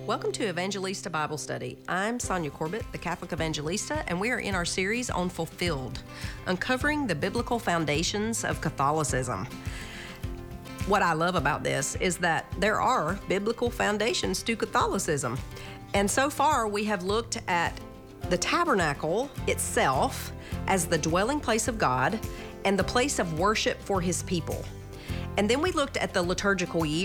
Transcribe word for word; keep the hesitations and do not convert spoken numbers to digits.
Welcome to Evangelista Bible Study. I'm Sonia Corbett, the Catholic Evangelista, and we are in our series on Fulfilled, uncovering the biblical foundations of Catholicism. What I love about this is that there are biblical foundations to Catholicism. And so far, we have looked at the tabernacle itself as the dwelling place of God and the place of worship for His people. And then we looked at the liturgical year